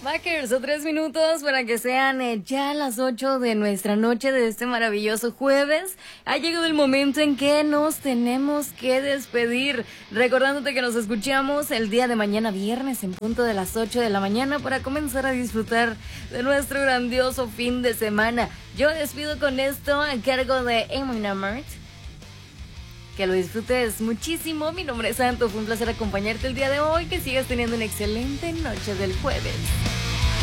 Backers, o 3 minutos para que sean ya las 8 de nuestra noche de este maravilloso jueves. Ha llegado el momento en que nos tenemos que despedir. Recordándote que nos escuchamos el día de mañana viernes en punto de las 8 de la mañana para comenzar a disfrutar de nuestro grandioso fin de semana. Yo despido con esto a cargo de Eminem Mart. Que lo disfrutes muchísimo. Mi nombre es Santo. Fue un placer acompañarte el día de hoy. Que sigas teniendo una excelente noche del jueves.